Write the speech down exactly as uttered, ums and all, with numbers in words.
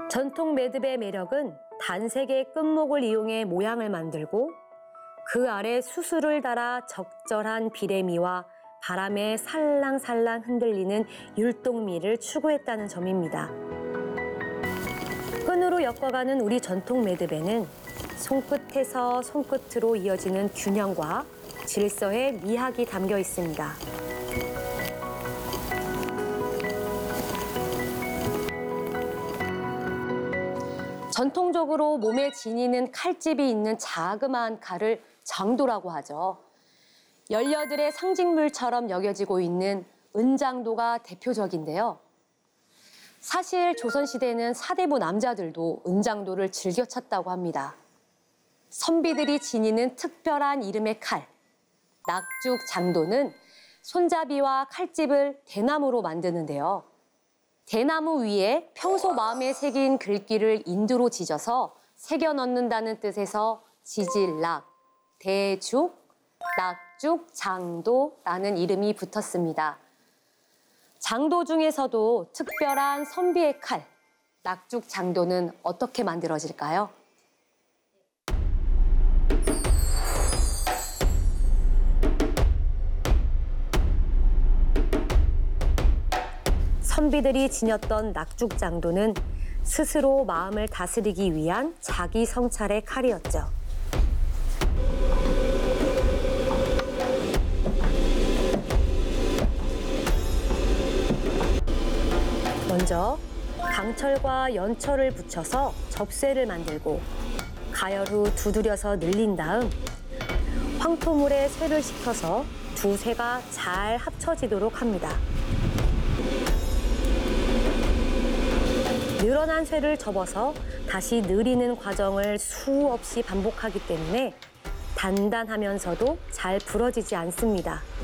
전통 매듭의 매력은 단색의 끝목을 이용해 모양을 만들고 그 아래 수술을 달아 적절한 비래미와 바람에 살랑살랑 흔들리는 율동미를 추구했다는 점입니다. 끈으로 엮어가는 우리 전통 매듭에는 손끝에서 손끝으로 이어지는 균형과 질서의 미학이 담겨 있습니다. 전통적으로 몸에 지니는 칼집이 있는 자그마한 칼을 장도라고 하죠. 열려들의 상징물처럼 여겨지고 있는 은장도가 대표적인데요. 사실 조선시대는 사대부 남자들도 은장도를 즐겨 찾다고 합니다. 선비들이 지니는 특별한 이름의 칼, 낙죽장도는 손잡이와 칼집을 대나무로 만드는데요. 대나무 위에 평소 마음에 새긴 글귀를 인두로 지져서 새겨 넣는다는 뜻에서 지질낙, 대죽, 낙죽장도라는 이름이 붙었습니다. 장도 중에서도 특별한 선비의 칼, 낙죽장도는 어떻게 만들어질까요? 선비들이 지녔던 낙죽장도는 스스로 마음을 다스리기 위한 자기 성찰의 칼이었죠. 먼저 강철과 연철을 붙여서 접쇠를 만들고 가열 후 두드려서 늘린 다음 황토물에 쇠를 식혀서 두 쇠가 잘 합쳐지도록 합니다. 늘어난 쇠를 접어서 다시 늘리는 과정을 수없이 반복하기 때문에 단단하면서도 잘 부러지지 않습니다.